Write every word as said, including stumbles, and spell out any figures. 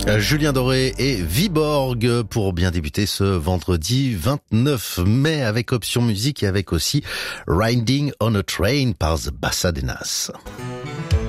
Julien Doré et Viborg pour bien débuter ce vendredi vingt-neuf mai avec Option Musique et avec aussi Riding on a Train par The Bassadenas.